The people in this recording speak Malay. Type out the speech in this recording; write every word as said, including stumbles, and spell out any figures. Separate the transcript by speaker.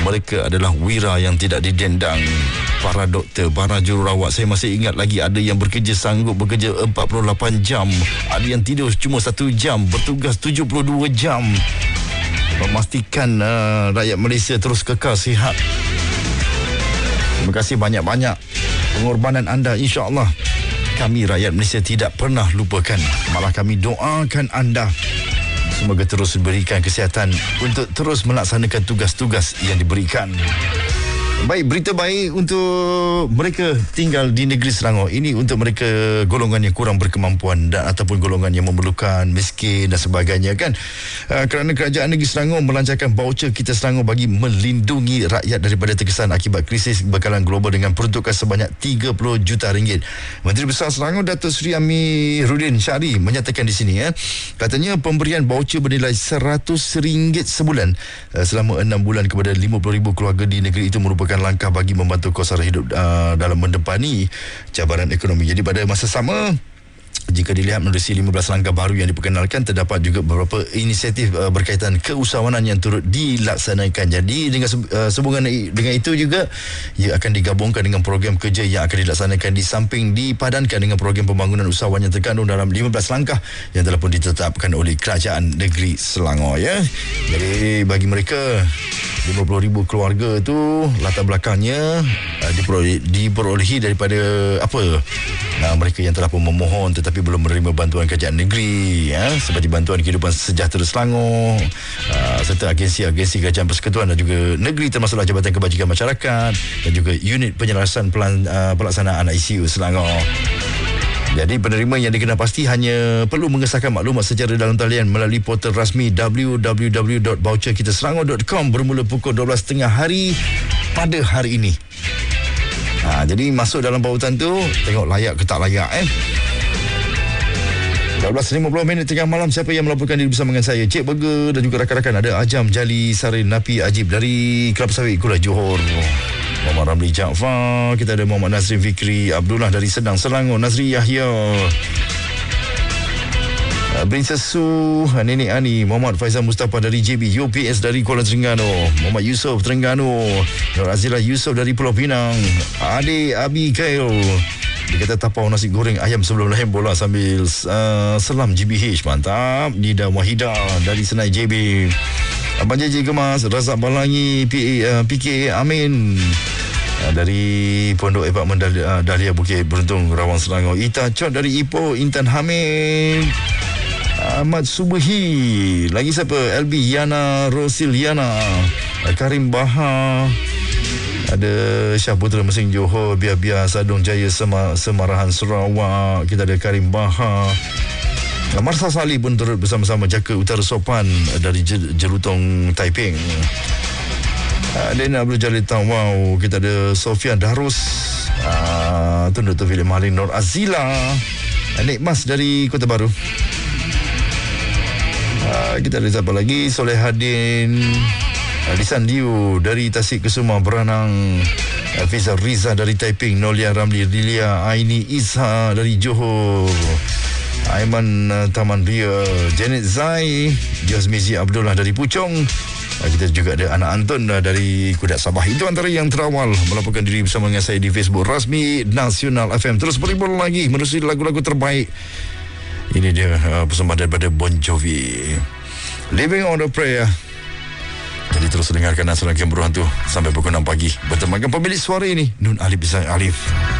Speaker 1: Mereka adalah wira yang tidak didendang. Para doktor, para jururawat, saya masih ingat lagi ada yang bekerja sanggup bekerja empat puluh lapan jam, ada yang tidur cuma satu jam, bertugas tujuh puluh dua jam, memastikan uh, rakyat Malaysia terus kekal sihat. Terima kasih banyak-banyak pengorbanan anda. InsyaAllah kami rakyat Malaysia tidak pernah lupakan. Malah kami doakan anda semoga terus diberikan kesihatan untuk terus melaksanakan tugas-tugas yang diberikan. Baik, berita baik untuk mereka tinggal di negeri Selangor. Ini untuk mereka golongan yang kurang berkemampuan dan ataupun golongan yang memerlukan, miskin dan sebagainya kan. Uh, kerana kerajaan negeri Selangor melancarkan baucer Kita Selangor bagi melindungi rakyat daripada terkesan akibat krisis bekalan global dengan peruntukan sebanyak tiga puluh juta ringgit. Menteri Besar Selangor Datuk Seri Amiruddin Syari menyatakan di sini ya, katanya pemberian baucer bernilai seratus ringgit sebulan uh, selama enam bulan kepada lima puluh ribu keluarga di negeri itu merupakan langkah bagi membantu kos sara hidup uh, dalam mendepani cabaran ekonomi. Jadi pada masa sama, jika dilihat menerusi lima belas langkah baru yang diperkenalkan, terdapat juga beberapa inisiatif uh, berkaitan keusahawanan yang turut dilaksanakan. Jadi dengan uh, sehubungan dengan itu juga ia akan digabungkan dengan program kerja yang akan dilaksanakan di samping dipadankan dengan program pembangunan usahawan yang terkandung dalam lima belas langkah yang telah pun ditetapkan oleh Kerajaan Negeri Selangor ya. Jadi bagi mereka lima puluh ribu keluarga tu latar belakangnya uh, diperolehi, diperolehi daripada apa? Nah, mereka yang telah pun memohon tetapi belum menerima bantuan kerajaan negeri ya, seperti bantuan kehidupan sejahtera Selangor uh, serta agensi-agensi kerajaan persekutuan dan juga negeri termasuklah Jabatan Kebajikan Masyarakat dan juga unit penyelarasan pelan, uh, pelaksanaan I C U Selangor. Jadi penerima yang dikenal pasti hanya perlu mengesahkan maklumat secara dalam talian melalui portal rasmi w w w dot voucher kita selangor dot com bermula pukul dua belas tiga puluh hari pada hari ini. Ha, jadi masuk dalam pautan tu, tengok layak ke tak layak eh. dua belas lima puluh minit tengah malam, siapa yang melaporkan diri bersama dengan saya, Cik Burger dan juga rakan-rakan. Ada Ajam Jali Sarin Napi Ajib dari Kelab Sawit Kuala Johor, Muhammad Ramli Jaafar, kita ada Muhammad Nazri Fikri Abdullah dari Sedang Selangor, Nazri Yahya, Princess Su, Nenek Ani, Muhammad Faizal Mustafa dari J B, U P S dari Kuala Terengganu, Muhammad Yusof Terengganu, Nur Azila Yusof dari Pulau Pinang, Ade Abigail, dia kata tapau nasi goreng ayam sebelum lahir bola sambil uh, selam G B H, mantap. Nida Wahida dari Senai J B, Abang J J Gemas, Razak Balangi, P A, uh, P K A Amin uh, dari Pondok Apartmen Dahlia, uh, Dahlia Bukit Beruntung Rawang Selangor, Ita Chot dari Ipoh, Intan Hamid, Ahmad Subuhi, lagi siapa, L B Yana Rosil Yana, Karim Baha, ada Syah Putra Mesing Johor, Biar-Biar Sadung Jaya Semar, Semarahan Sarawak, kita ada Karim Baha, Marsa Salih pun turut bersama-sama Jaka Utara Sopan dari Jelutong Taiping, Dena Abdul Jalil Tawau, kita ada Sofian Darus, uh, Tun Doktor Philip Malin, Nur Azila, Nik Mas dari Kota Baru, uh, kita ada siapa lagi, Soleh Hadin, Lisan Liu dari Tasik Kesuma Beranang, Fizal Riza dari Taiping, Nolia Ramli Rilia, Aini Isha dari Johor, Aiman uh, Taman Ria, Janet Zai, Jazmizi Abdullah dari Puchong, uh, kita juga ada anak Anton uh, dari Kudat Sabah. Itu antara yang terawal melaporkan diri bersama dengan saya di Facebook Rasmi Nasional F M. Terus beribul lagi menerusi lagu-lagu terbaik. Ini dia uh, persembahan daripada Bon Jovi, Living on a Prayer. Jadi terus dengarkan Nasional Game Berhantu sampai pukul enam pagi bertemankan pemilik suara ini, Nun Alif Bisa Alif.